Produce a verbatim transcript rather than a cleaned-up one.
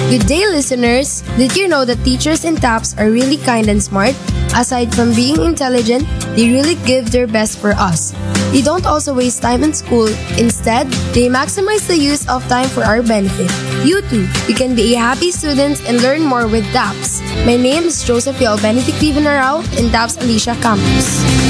Good day, listeners! Did you know that teachers in TAPS are really kind and smart? Aside from being intelligent, they really give their best for us. They don't also waste time in school. Instead, they maximize the use of time for our benefit. You too, you can be a happy student and learn more with TAPS. My name is Joseph Yao Benedict Vivanarao in TAPS Alicia Campus.